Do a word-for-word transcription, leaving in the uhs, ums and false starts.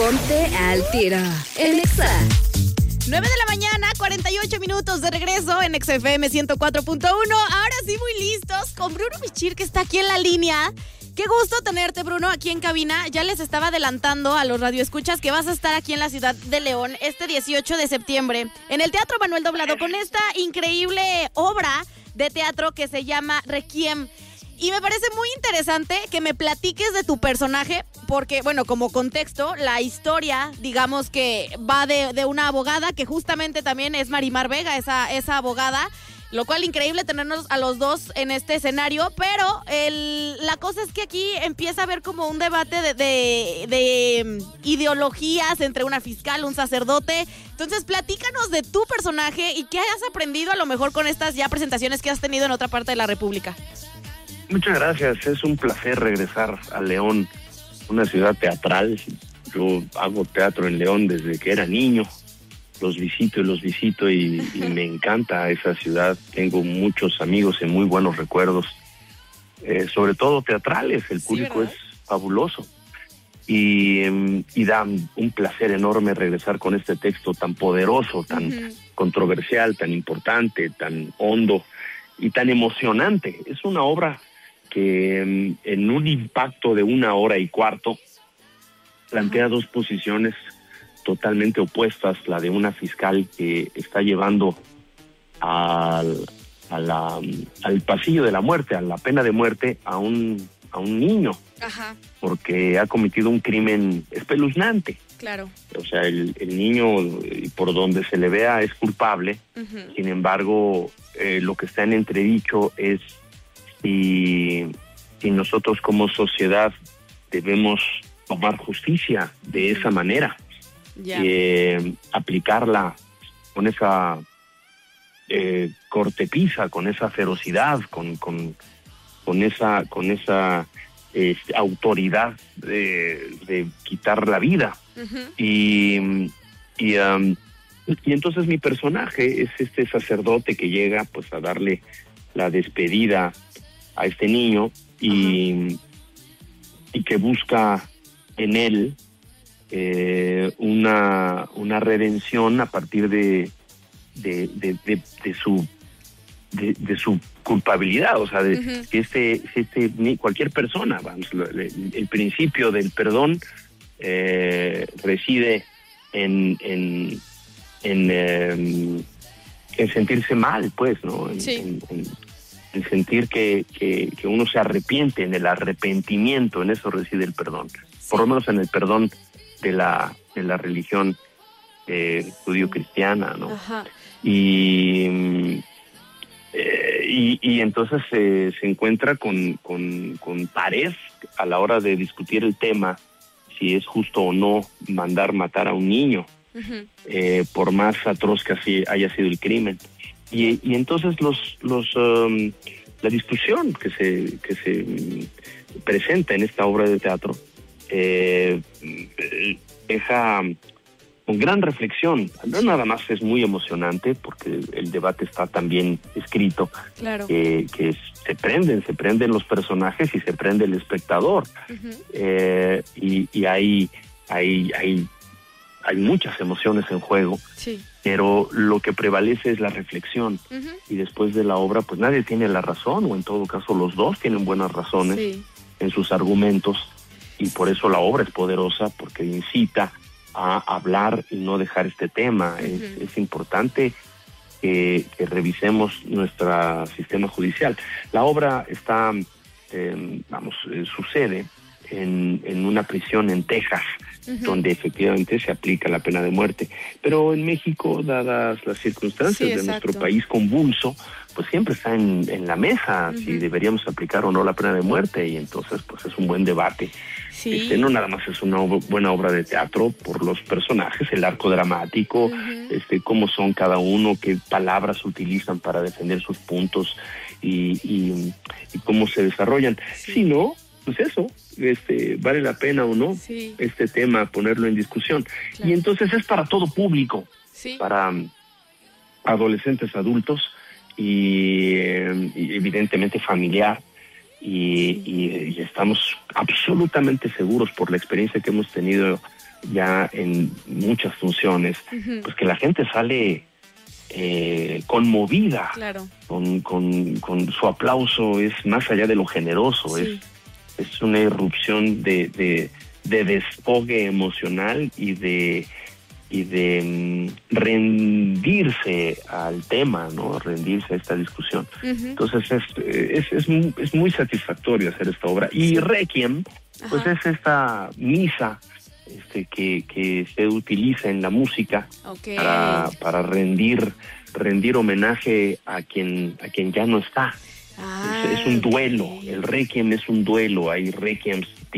Ponte al tiro en Exa. nueve de la mañana, cuarenta y ocho minutos de regreso en Exa F M ciento cuatro punto uno. Ahora sí, muy listos con Bruno Bichir, que está aquí en la línea. Qué gusto tenerte, Bruno, aquí en cabina. Ya les estaba adelantando a los radioescuchas que vas a estar aquí en la ciudad de León este dieciocho de septiembre en el Teatro Manuel Doblado con esta increíble obra de teatro que se llama Requiem. Y me parece muy interesante que me platiques de tu personaje, porque, bueno, como contexto, la historia, digamos que va de, de una abogada, que justamente también es Marimar Vega, esa, esa abogada, lo cual increíble tenernos a los dos en este escenario, pero el, la cosa es que aquí empieza a haber como un debate de, de, de ideologías entre una fiscal, un sacerdote. Entonces, platícanos de tu personaje y qué has aprendido a lo mejor con estas ya presentaciones que has tenido en otra parte de la República. Muchas gracias, es un placer regresar a León, una ciudad teatral. Yo hago teatro en León desde que era niño, los visito y los visito y, y me encanta esa ciudad. Tengo muchos amigos en muy buenos recuerdos, eh, sobre todo teatrales, el público sí, es fabuloso. Y, y da un placer enorme regresar con este texto tan poderoso, tan uh-huh. controversial, tan importante, tan hondo y tan emocionante. Es una obra que en un impacto de una hora y cuarto plantea dos posiciones totalmente opuestas, la de una fiscal que está llevando al, a la, al pasillo de la muerte, a la pena de muerte, a un, a un niño, Ajá. porque ha cometido un crimen espeluznante. Claro. O sea, el, el niño, por donde se le vea, es culpable. Uh-huh. Sin embargo, eh, lo que está en entredicho es si, si nosotros como sociedad debemos tomar justicia de esa manera, yeah. eh, aplicarla con esa eh, cortepisa, con esa ferocidad, con, con, con esa, con esa eh, autoridad de, de quitar la vida. Uh-huh. Y, y, um, y entonces mi personaje es este sacerdote que llega pues a darle la despedida a este niño y, uh-huh. y que busca en él eh, una, una redención a partir de, de, de, de, de su de, de su culpabilidad, o sea, de uh-huh. que este, este cualquier persona, vamos, el, el principio del perdón eh, reside en en en, eh, en sentirse mal, pues, ¿no? En, sí. en, en, en sentir que, que, que uno se arrepiente, en el arrepentimiento, en eso reside el perdón. Sí. Por lo menos en el perdón de la de la religión eh, judío-cristiana, ¿no? Ajá. Y, eh, y y entonces eh, se encuentra con, con, con pared a la hora de discutir el tema, si es justo o no mandar matar a un niño, uh-huh. eh, por más atroz que así haya sido el crimen. Y, y entonces los los um, la discusión que se que se um, presenta en esta obra de teatro eh, deja con gran reflexión. No nada más es muy emocionante porque el debate está tan bien escrito, claro. que, que se prenden, se prenden los personajes y se prende el espectador. Uh-huh. eh, y, y hay, hay, hay, hay muchas emociones en juego. Sí. Pero lo que prevalece es la reflexión. Uh-huh. Y después de la obra, pues nadie tiene la razón, o en todo caso los dos tienen buenas razones sí. en sus argumentos, y por eso la obra es poderosa, porque incita a hablar y no dejar este tema. Uh-huh. Es, es importante que, que revisemos nuestro sistema judicial. La obra está, eh, vamos, eh, sucede en, en una prisión en Texas, uh-huh. donde efectivamente se aplica la pena de muerte. Pero en México, dadas las circunstancias sí, de nuestro país convulso, pues siempre está en, en la mesa, uh-huh. si deberíamos aplicar o no la pena de muerte, y entonces pues es un buen debate. Sí. Este, no nada más es una ob- buena obra de teatro por los personajes, el arco dramático, uh-huh. este, cómo son cada uno, qué palabras utilizan para defender sus puntos y, y, y cómo se desarrollan. Sí. Si no, pues eso, este, vale la pena o no sí. este tema, ponerlo en discusión. Claro. Y entonces es para todo público, sí. para um, adolescentes, adultos y, eh, y evidentemente familiar. Y, sí. y, y estamos absolutamente seguros por la experiencia que hemos tenido ya en muchas funciones, uh-huh. pues que la gente sale eh, conmovida, claro. con, con, con su aplauso es más allá de lo generoso, sí. es, es una irrupción de, de, de desfogue emocional y de y de mm, rendirse al tema, ¿no? Rendirse a esta discusión. Uh-huh. Entonces es, es, es, muy, es muy satisfactorio hacer esta obra. Y sí. Requiem, pues Ajá. es esta misa este, que, que se utiliza en la música okay. para, para rendir, rendir homenaje a quien, a quien ya no está. Ah, es, es un duelo, okay. El Requiem es un duelo, hay requiems